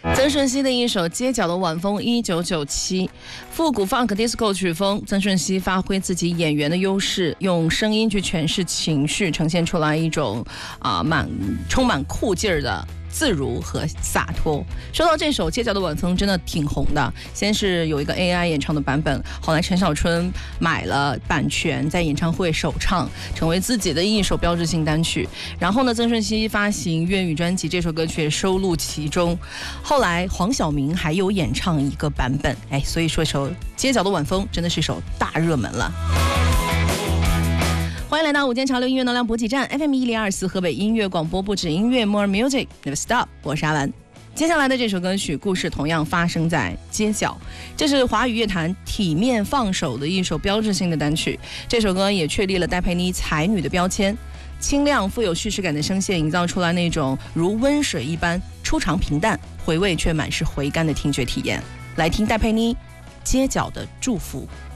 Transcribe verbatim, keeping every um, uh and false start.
曾舜晞的一首《街角的晚风》，一九九七，复古 funk disco 曲风。曾舜晞发挥自己演员的优势，用声音去诠释情绪，呈现出来一种啊、呃、满充满酷劲儿的自如和洒脱。说到这首《街角的晚风》，真的挺红的。先是有一个 A I 演唱的版本，后来陈小春买了版权，在演唱会首唱，成为自己的一首标志性单曲。然后呢，曾舜晞发行粤语专辑，这首歌曲也收录其中。后来黄晓明还有演唱一个版本，哎，所以说首《街角的晚风》真的是首大热门了。欢迎来到午间潮流音乐能量补给站 F M 一零二四河北音乐广播，不止音乐 More Music Never Stop， 我是阿兰。接下来的这首歌曲故事同样发生在街角，这是华语乐坛体面放手的一首标志性的单曲。这首歌也确立了戴佩妮才女的标签，清亮富有叙事感的声线营造出来那种如温水一般出场平淡，回味却满是回甘的听觉体验。来听戴佩妮《街角的祝福》。